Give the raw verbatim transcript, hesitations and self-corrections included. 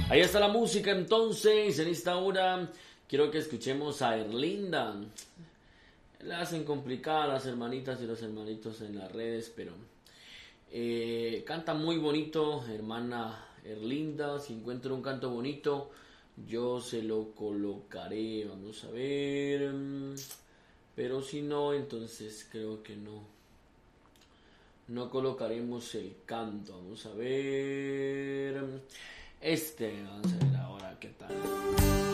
Ahí está la música entonces. En esta hora quiero que escuchemos a Erlinda. La hacen complicadas las hermanitas y los hermanitos en las redes, pero eh, canta muy bonito, hermana Erlinda. Si encuentro un canto bonito, yo se lo colocaré. Vamos a ver. Pero si no, entonces creo que no. No colocaremos el canto. Vamos a ver. Este, vamos a ver ahora qué tal.